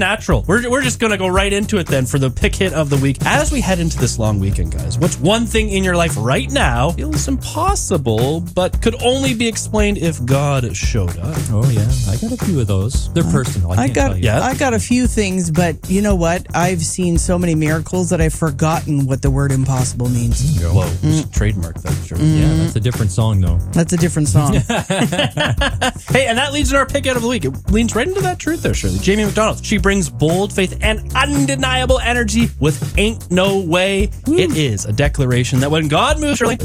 natural. We're just going to go right into it then for the pick hit of the week. As we head into this long weekend, guys, what's one thing in your life right now feels impossible, but could only be explained if God showed up? Oh, yeah. I got a few of those. They're personal. I got a few things, but you know what? I've seen so many miracles that I've forgotten what the word impossible means. Whoa, we should trademark that. Sure. Yeah, that's a different song, though. That's a different song. Hey, and that leads to our pick out of the week. It leans right into that truth there, Shirley. Jamie McDonald. She brings bold faith and undeniable energy with Ain't No Way. It is a declaration that when God moves, Shirley,